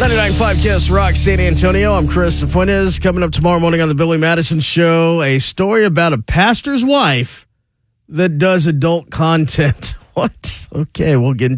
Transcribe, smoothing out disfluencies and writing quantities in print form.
99.5 Kiss Rock, San Antonio. I'm Chris Fuentes. Coming up tomorrow morning on the Billy Madison Show, a story about a pastor's wife that does adult content. What? Okay, we'll get into